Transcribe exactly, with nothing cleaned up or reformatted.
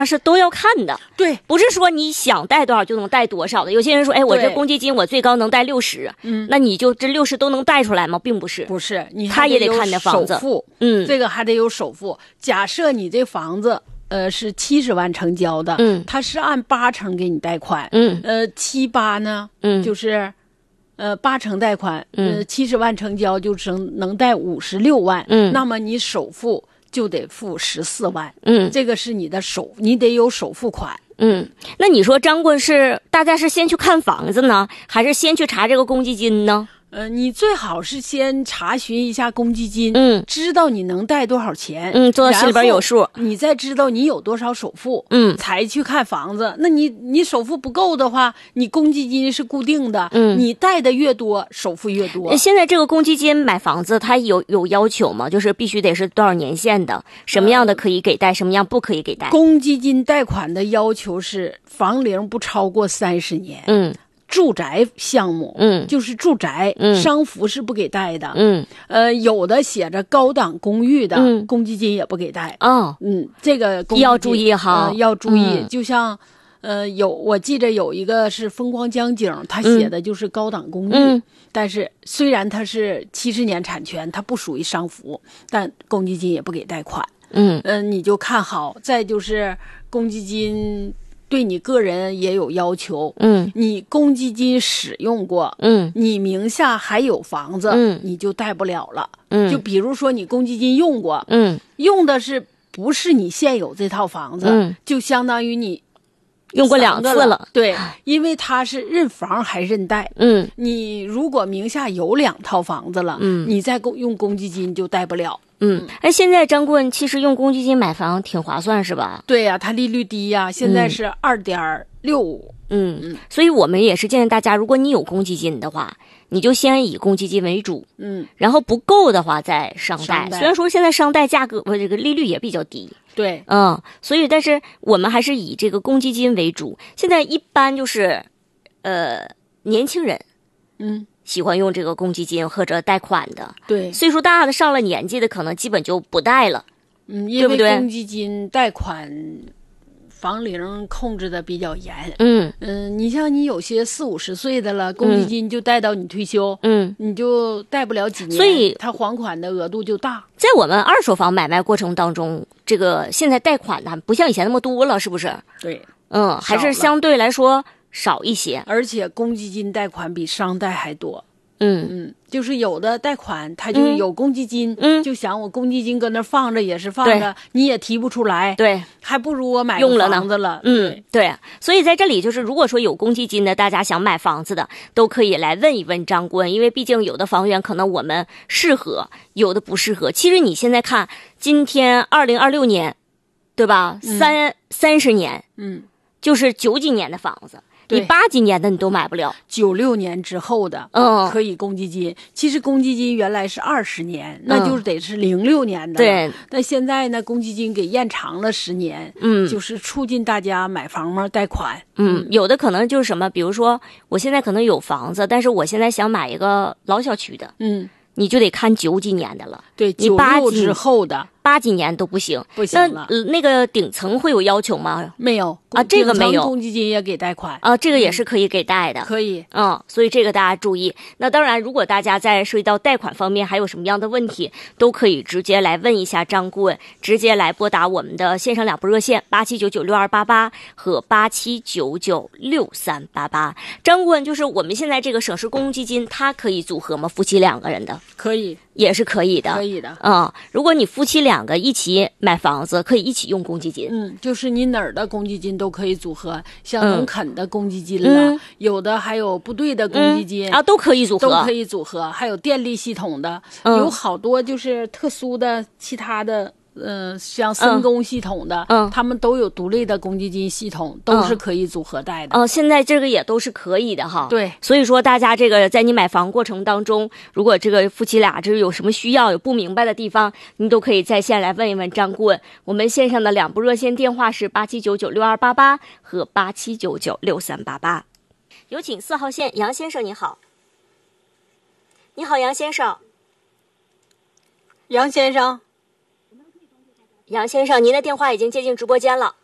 是都要看的。 对， 不是说你想贷多少就能贷多少的。有些人说，哎，我这公积金我最高能贷六十，嗯，那你就这六十都能贷出来吗？并不是， 不是，你他也得看你的房子， 首付， 嗯， 这个还得有首付。假设你这房子。呃，是七十万成交的， 嗯， 他是按八成给你贷款， 嗯， 呃，七八呢， 嗯， 就是，呃，八成贷款，嗯，呃，七十万成交就成能贷五十六万， 嗯， 那么你首付就得付十四万， 嗯， 这个是你的首，你得有首付款， 嗯，那你说张棍是大家是先去看房子呢，还是先去查这个公积金呢？ 呃，你最好是先查询一下公积金， 嗯， 知道你能贷多少钱， 嗯，做到心里边有数， 你再知道你有多少首付， 嗯， 才去看房子。那你你首付不够的话，你公积金是固定的， 嗯， 你贷的越多，首付越多。 现在这个公积金买房子，它有有要求吗？就是必须得是多少年限的，什么样的可以给贷，呃、什么样不可以给贷？ 公积金贷款的要求是房龄不超过三十年， 嗯。 住宅项目， 嗯， 就是住宅， 嗯， 商服是不给贷的， 嗯， 呃，有的写着高档公寓的， 嗯， 公积金也不给贷， 哦， 嗯，这个公积金要注意哈， 呃、要注意， 嗯、 就像，呃，有我记着有一个是风光江景，他写的就是高档公寓， 嗯、 但是虽然它是七十年产权，它不属于商服，但公积金也不给贷款， 嗯， 呃，你就看好，再就是公积金。对你个人也有要求， 嗯， 你公积金使用过， 嗯， 你名下还有房子， 嗯， 你就贷不了了， 嗯， 就比如说你公积金用过， 嗯， 用的是不是你现有这套房子， 嗯， 就相当于你用过两次了， 了， 对，因为它是认房还认贷， 嗯， 你如果名下有两套房子了， 嗯， 你再用公积金就贷不了。 嗯，哎，现在张棍其实用公积金买房挺划算，是吧？ 对呀、啊，它利率低呀、啊，现在是二点六五。 嗯嗯，所以我们也是建议大家，如果你有公积金的话，你就先以公积金为主， 嗯， 然后不够的话再商贷。 商贷虽然说现在商贷价格不这个利率也比较低， 对， 嗯，所以但是我们还是以这个公积金为主。现在一般就是，呃，年轻人， 嗯。 喜欢用这个公积金或者贷款的， 对， 岁数大的上了年纪的可能基本就不贷了， 嗯，因为公积金贷款房龄控制的比较严， 嗯嗯，你像你有些四五十岁的了，公积金就贷到你退休， 嗯， 你就贷不了几年， 所以他还款的额度就大。 在我们二手房买卖过程当中，这个现在贷款呢不像以前那么多了，是不是？ 对， 嗯，还是相对来说少一些， 而且公积金贷款比商贷还多。 嗯嗯，就是有的贷款他就有公积金， 嗯， 就想我公积金搁那放着也是放着，你也提不出来， 对， 还不如我买用了房子了， 嗯，对。所以在这里就是，如果说有公积金的，大家想买房子的，都可以来问一问张棍，因为毕竟有的房源可能我们适合，有的不适合。其实你现在看，今天二零二六年，对吧？ 嗯、 三三十年， 嗯， 就是九几年的房子。你八几年的你都买不了， 九六年之后的， 嗯， 可以公积金。其实公积金原来是二十年，嗯、那就得是零六年的。 对， 但现在呢，公积金给延长了十年， 嗯， 就是促进大家买房嘛，贷款。 嗯，有的可能就是什么，比如说我现在可能有房子，但是我现在想买一个老小区的， 嗯， 你就得看九几年的了。 对， 你八几之后的。 八几年都不行， 不行了。 那、呃、那个顶层会有要求吗？ 没有啊，这个没有。 公积金也给贷款啊，这个也是可以给贷的， 嗯、可以。 嗯，所以这个大家注意。那当然，如果大家在涉及到贷款方面还有什么样的问题，都可以直接来问一下张顾问，直接来拨打我们的线上两部热线八七九九六二八八和八七九九六三八八。张顾问就是我们现在这个省市公积金，它可以组合吗？夫妻两个人的可以。 也是可以的， 可以的。 嗯，如果你夫妻两个一起买房子，可以一起用公积金。 嗯，就是你哪儿的公积金都可以组合，像农垦的公积金了， 嗯、 有的还有部队的公积金、 嗯、啊，都可以组合， 都可以组合。还有电力系统的， 嗯、 有好多就是特殊的其他的。呃，像深工系统的， 嗯， 他们都有独立的公积金系统，都是可以组合贷的。 哦、嗯，现在这个也都是可以的哈。 对， 所以说大家这个在你买房过程当中，如果这个夫妻俩这有什么需要、有不明白的地方，你都可以在线来问一问张顾问。我们线上的两部热线电话是八七九九六二八八和八七九九六三八八。有请四号线杨先生，你好。你好，杨先生。 杨先生。 杨先生，您的电话已经接进直播间了。